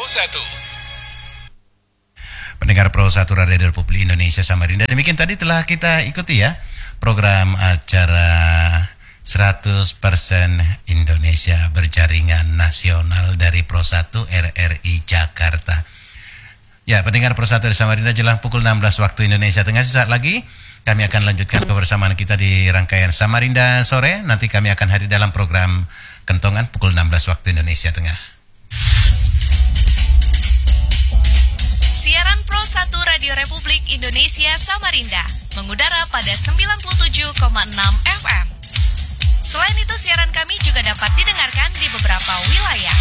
1. Pendengar Pro 1 Radio Republik Indonesia Samarinda, demikian tadi telah kita ikuti ya program acara 100% Indonesia Berjaringan Nasional dari Pro 1 RRI Jakarta. Ya, pendengar Pro 1 di Samarinda, jelang pukul 16 waktu Indonesia Tengah, sesaat lagi kami akan lanjutkan kebersamaan kita di rangkaian Samarinda Sore. Nanti kami akan hadir dalam program Kentongan pukul 16 waktu Indonesia Tengah. Siaran Pro 1 Radio Republik Indonesia Samarinda mengudara pada 97,6 FM. Selain itu, siaran kami juga dapat didengarkan di beberapa wilayah.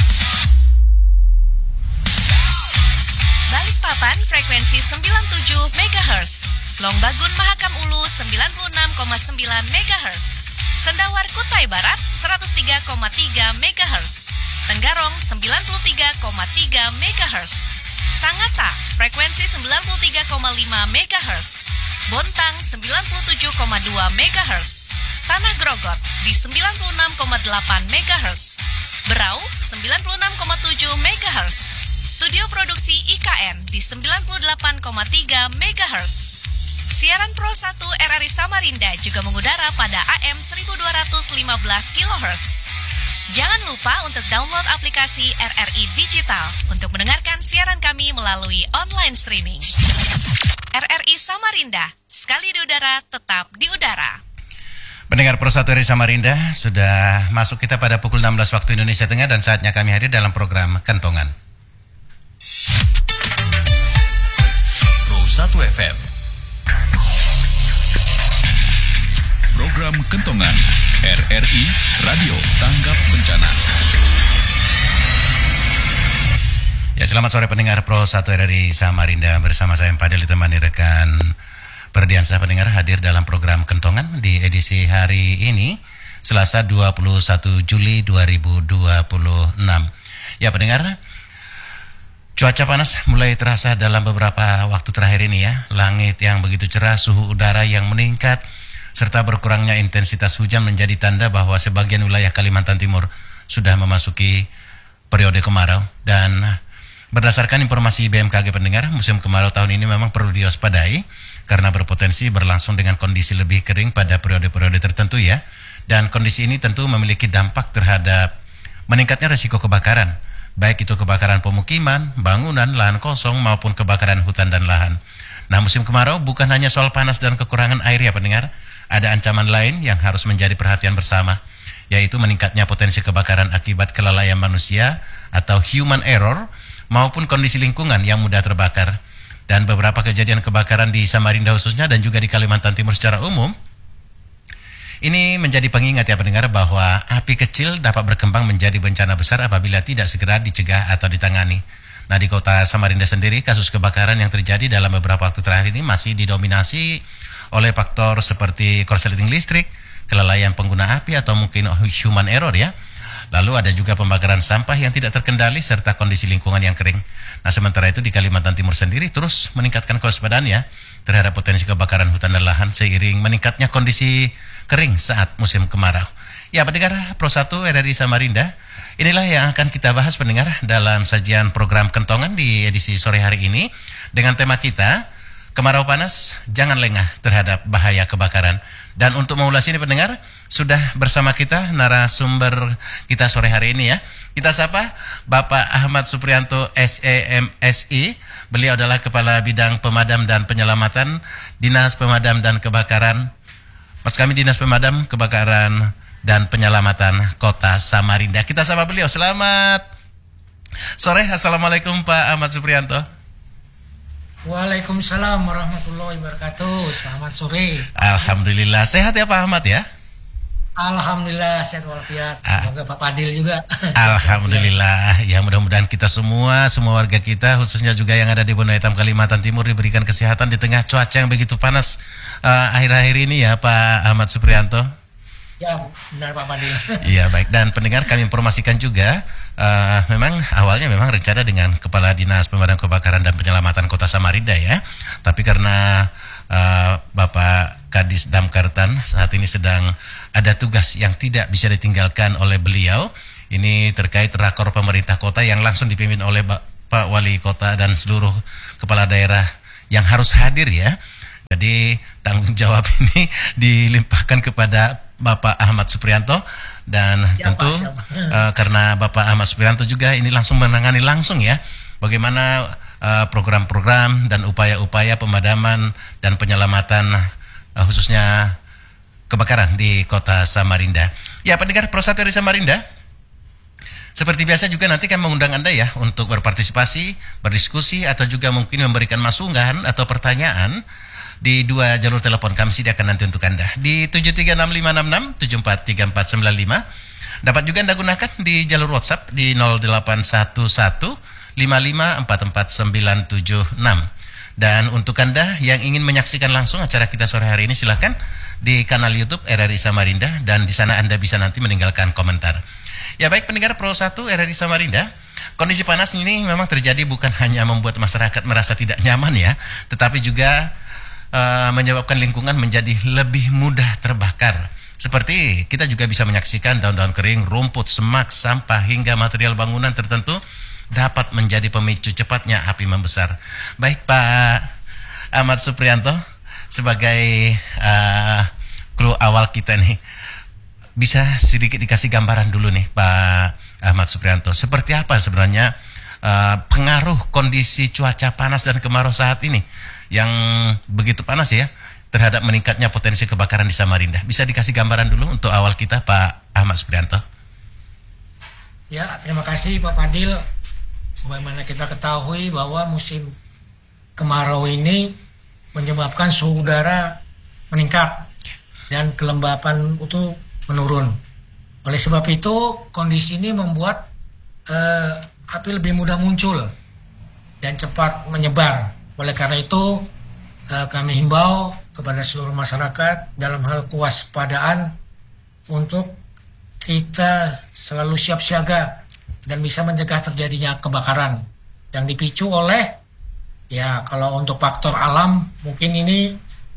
Balikpapan frekuensi 97 MHz, Longbagun Mahakam Ulu 96,9 MHz, Sendawar Kutai Barat 103,3 MHz, Tenggarong 93,3 MHz, Sangatta frekuensi 93,5 MHz, Bontang 97,2 MHz, Tanah Grogot di 96,8 MHz, Berau 96,7 MHz, Studio Produksi IKN di 98,3 MHz. Siaran Pro 1 RRI Samarinda juga mengudara pada AM 1215 kHz. Jangan lupa untuk download aplikasi RRI Digital untuk mendengarkan siaran kami melalui online streaming. RRI Samarinda, sekali di udara, tetap di udara. Pendengar Pro 1 RRI Samarinda, sudah masuk kita pada pukul 16 waktu Indonesia Tengah dan saatnya kami hadir dalam program Kentongan. Pro 1 FM. Program Kentongan RRI Radio Tanggap Bencana. Ya, selamat sore pendengar Pro 1 RRI Samarinda, bersama saya Padel ditemani rekan Perdiansyah. Pendengar hadir dalam program Kentongan di edisi hari ini Selasa 21 Juli 2026. Ya pendengar, cuaca panas mulai terasa dalam beberapa waktu terakhir ini ya. Langit yang begitu cerah, suhu udara yang meningkat, serta berkurangnya intensitas hujan menjadi tanda bahwa sebagian wilayah Kalimantan Timur sudah memasuki periode kemarau. Dan berdasarkan informasi BMKG pendengar, musim kemarau tahun ini memang perlu diwaspadai karena berpotensi berlangsung dengan kondisi lebih kering pada periode-periode tertentu ya. Dan kondisi ini tentu memiliki dampak terhadap meningkatnya risiko kebakaran, baik itu kebakaran pemukiman, bangunan, lahan kosong maupun kebakaran hutan dan lahan. Nah, musim kemarau bukan hanya soal panas dan kekurangan air ya pendengar. Ada ancaman lain yang harus menjadi perhatian bersama, yaitu meningkatnya potensi kebakaran akibat kelalaian manusia atau human error maupun kondisi lingkungan yang mudah terbakar. Dan beberapa kejadian kebakaran di Samarinda khususnya dan juga di Kalimantan Timur secara umum ini menjadi pengingat ya pendengar bahwa api kecil dapat berkembang menjadi bencana besar apabila tidak segera dicegah atau ditangani. Nah, di kota Samarinda sendiri kasus kebakaran yang terjadi dalam beberapa waktu terakhir ini masih didominasi oleh faktor seperti korsleting listrik, kelalaian pengguna api atau mungkin human error ya. Lalu ada juga pembakaran sampah yang tidak terkendali serta kondisi lingkungan yang kering. Nah, sementara itu di Kalimantan Timur sendiri terus meningkatkan kewaspadaan ya terhadap potensi kebakaran hutan dan lahan seiring meningkatnya kondisi kering saat musim kemarau. Ya pendengar Pro 1 RRI Samarinda, inilah yang akan kita bahas pendengar dalam sajian program Kentongan di edisi sore hari ini dengan tema kita kemarau panas, jangan lengah terhadap bahaya kebakaran. Dan untuk mengulas ini pendengar, sudah bersama kita narasumber kita sore hari ini ya. Kita sapa Bapak Ahmad Suprianto SEMSI. Beliau adalah Kepala Bidang Pemadam dan Penyelamatan Dinas Pemadam dan Kebakaran. Maksud kami Dinas Pemadam Kebakaran dan Penyelamatan Kota Samarinda. Kita sapa beliau. Selamat sore. Assalamualaikum Pak Ahmad Suprianto. Waalaikumsalam warahmatullahi wabarakatuh. Selamat sore. Alhamdulillah. Sehat ya Pak Ahmad ya? Alhamdulillah sehat walafiat. Semoga Pak Padil juga. Alhamdulillah. Ya mudah-mudahan kita semua warga kita khususnya juga yang ada di Benua Hitam Kalimantan Timur diberikan kesehatan di tengah cuaca yang begitu panas akhir-akhir ini ya Pak Ahmad Suprianto. Ya benar Pak Padil. Iya baik, dan pendengar kami informasikan juga memang awalnya memang rencana dengan Kepala Dinas Pemadam Kebakaran dan Penyelamatan Kota Samarinda ya. Tapi karena Bapak Kadis Damkartan saat ini sedang ada tugas yang tidak bisa ditinggalkan oleh beliau, Ini terkait rakor pemerintah kota yang langsung dipimpin oleh Pak Wali Kota dan seluruh kepala daerah yang harus hadir ya. Jadi tanggung jawab ini dilimpahkan kepada Bapak Ahmad Suprianto dan tentu karena Bapak Ahmad Suprianto juga ini langsung menangani langsung ya bagaimana program-program dan upaya-upaya pemadaman dan penyelamatan khususnya kebakaran di Kota Samarinda. Ya, pendengar Pro 1 RRI Samarinda, seperti biasa juga nanti kami mengundang Anda ya untuk berpartisipasi, berdiskusi atau juga mungkin memberikan masukan atau pertanyaan di 2 jalur telepon kami sediakan nanti untuk Anda di 736566 743495. Dapat juga Anda gunakan di jalur WhatsApp di 0811 5544976. Dan untuk Anda yang ingin menyaksikan langsung acara kita sore hari ini, silakan di kanal YouTube RRI Samarinda dan di sana Anda bisa nanti meninggalkan komentar. Ya baik pendengar Pro 1 RRI Samarinda, kondisi panas ini memang terjadi bukan hanya membuat masyarakat merasa tidak nyaman ya, tetapi juga menyebabkan lingkungan menjadi lebih mudah terbakar. Seperti kita juga bisa menyaksikan daun-daun kering, rumput, semak, sampah hingga material bangunan tertentu dapat menjadi pemicu cepatnya api membesar. Baik Pak Ahmad Suprianto, sebagai clue awal kita nih, bisa sedikit dikasih gambaran dulu nih Pak Ahmad Suprianto, seperti apa sebenarnya pengaruh kondisi cuaca panas dan kemarau saat ini yang begitu panas ya terhadap meningkatnya potensi kebakaran di Samarinda. Bisa dikasih gambaran dulu untuk awal kita Pak Ahmad Suprianto. Ya, terima kasih Pak Fadil. Sebagaimana kita ketahui bahwa musim kemarau ini menyebabkan suhu udara meningkat dan kelembapan itu menurun. Oleh sebab itu, kondisi ini membuat api lebih mudah muncul dan cepat menyebar. Oleh karena itu, kami himbau kepada seluruh masyarakat dalam hal kewaspadaan untuk kita selalu siap siaga dan bisa mencegah terjadinya kebakaran yang dipicu oleh, ya kalau untuk faktor alam mungkin ini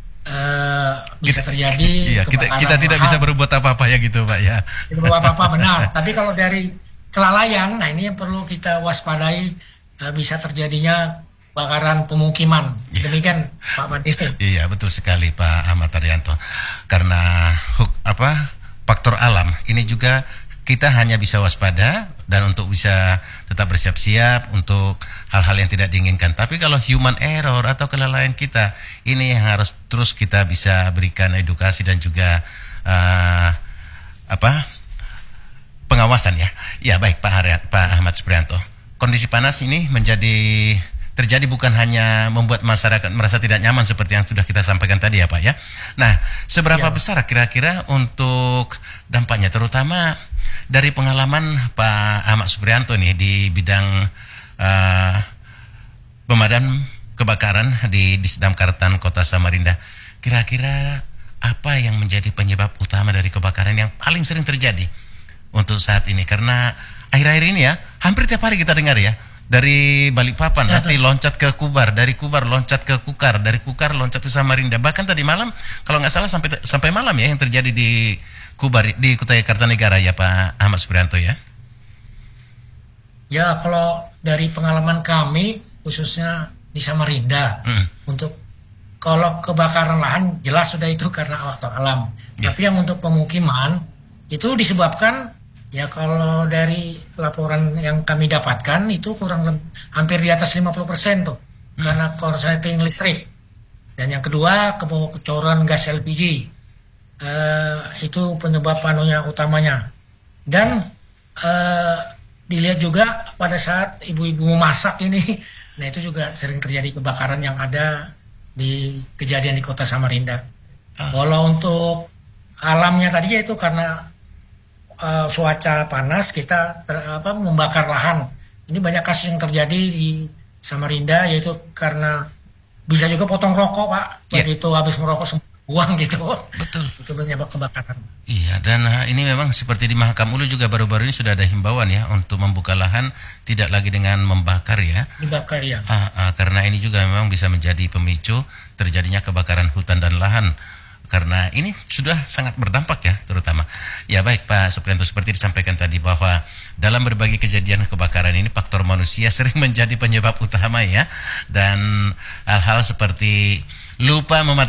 bisa terjadi. Iya, kita tidak bisa berbuat apa-apa ya gitu Pak ya. Tidak berbuat apa-apa benar. Tapi kalau dari kelalaian, nah ini yang perlu kita waspadai, bisa terjadinya kebakaran pemukiman. Ya. Demikian Pak Fadil. Iya betul sekali Pak Ahmad Arianto. Karena faktor alam ini juga kita hanya bisa waspada dan untuk bisa tetap bersiap-siap untuk hal-hal yang tidak diinginkan. Tapi kalau human error atau kelalaian kita, ini yang harus terus kita bisa berikan edukasi dan juga pengawasan ya. Ya baik Pak Ahmad Suprianto. Kondisi panas ini terjadi bukan hanya membuat masyarakat merasa tidak nyaman seperti yang sudah kita sampaikan tadi ya Pak ya. Nah, seberapa besar kira-kira untuk dampaknya, terutama dari pengalaman Pak Ahmad Suprianto nih di bidang pemadam kebakaran di Damkartan Kota Samarinda, kira-kira apa yang menjadi penyebab utama dari kebakaran yang paling sering terjadi untuk saat ini? Karena akhir-akhir ini ya hampir tiap hari kita dengar ya, dari Balikpapan nanti loncat ke Kubar, dari Kubar loncat ke Kukar, dari Kukar loncat ke Samarinda. Bahkan tadi malam kalau nggak salah sampai malam ya yang terjadi di Kubar, di Kutai Kartanegara ya Pak Ahmad Suprianto ya. Ya kalau dari pengalaman kami khususnya di Samarinda, untuk kalau kebakaran lahan jelas sudah itu karena faktor alam. Tapi yang untuk pemukiman itu disebabkan, ya kalau dari laporan yang kami dapatkan itu hampir di atas 50% tuh karena korsleting listrik. Dan yang kedua kebocoran gas LPG, itu penyebab utamanya. Dan dilihat juga pada saat ibu-ibu memasak ini, nah itu juga sering terjadi kebakaran yang ada di kejadian di Kota Samarinda. Walau untuk alamnya tadi itu karena cuaca panas kita membakar lahan. Ini banyak kasus yang terjadi di Samarinda, yaitu karena bisa juga potong rokok Pak, begitu habis merokok buang gitu. Betul. Itu menyebabkan kebakaran. Iya, dan ini memang seperti di Mahakam Ulu juga baru-baru ini sudah ada himbauan ya untuk membuka lahan tidak lagi dengan membakar ya. Dibakar ya. Karena ini juga memang bisa menjadi pemicu terjadinya kebakaran hutan dan lahan. karena ini sudah sangat berdampak ya, terutama. Ya baik Pak Suprianto, seperti disampaikan tadi bahwa dalam berbagai kejadian kebakaran ini faktor manusia sering menjadi penyebab utama ya, dan hal-hal seperti lupa mematikan